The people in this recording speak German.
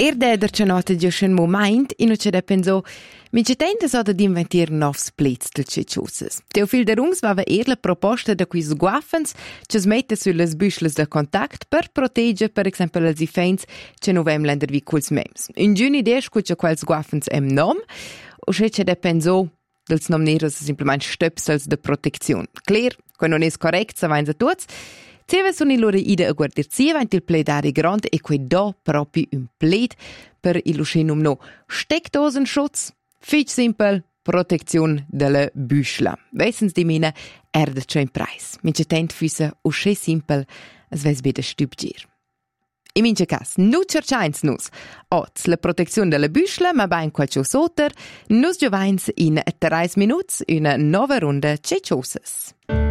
Der c'è nota già un moment in cui c'è penso mi c'è tenta so da inventare novs plets del cicciuses. Teo fil der Rungs va la proposta da quis guaffens che smette sulle büschles de contact per protegge per esempio als ifens che novem länder wie culs mems. In giuni des cuce quals guaffens nom o c'è da penso dels nomneros simplement stöpsels de protezione. Clear, que non es correct, sa vain sa tuts. Ceva sono i loro idee a guardare sia avanti il pledare grande e quei do proprio un pled per il uscinum no Steckdosenschutz, fitch simpel, protezione della büschla. Wessens die mine erde c'è in preis. Mince tent füsse usche simpel, as ves bede stübgir. In mince cas, nu cercains nus. Oz, la protezione della büschla, ma bain qualche soter, nus giovans in 3 minuts una nova runde ceccioses.